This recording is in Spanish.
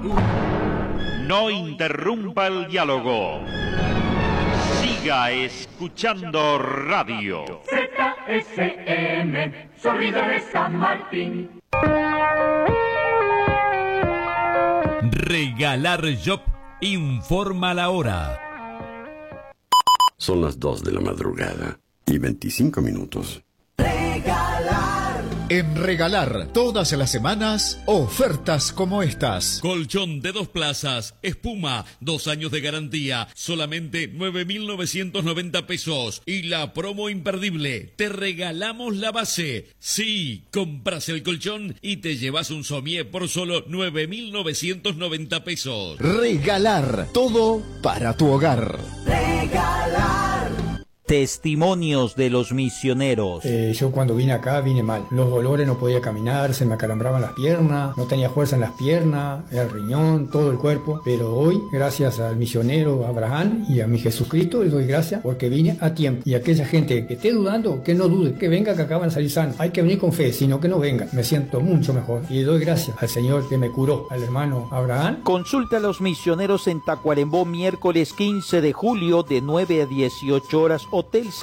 No interrumpa el diálogo. Siga escuchando radio. ZSM, Sorrida de San Martín. Regalar Shop informa la hora. Son las 2 de la madrugada y 25 minutos. En Regalar, todas las semanas, ofertas como estas. Colchón de 2 plazas, espuma, 2 años de garantía, solamente 9.990 pesos. Y la promo imperdible, te regalamos la base. Sí, compras el colchón y te llevas un somier por solo 9.990 pesos. Regalar, todo para tu hogar. Testimonios de los misioneros. Yo cuando vine acá vine mal. Los dolores, no podía caminar, se me acalambraban las piernas, no tenía fuerza en las piernas, el riñón, todo el cuerpo. Pero hoy, gracias al misionero Abraham y a mi Jesucristo, les doy gracias porque vine a tiempo. Y aquella gente que esté dudando, que no dude, que venga, que acaban de salir sanos. Hay que venir con fe, sino que no venga. Me siento mucho mejor. Y le doy gracias al Señor que me curó, al hermano Abraham. Consulta a los misioneros en Tacuarembó, miércoles 15 de julio de 9 a 18 horas. Hotel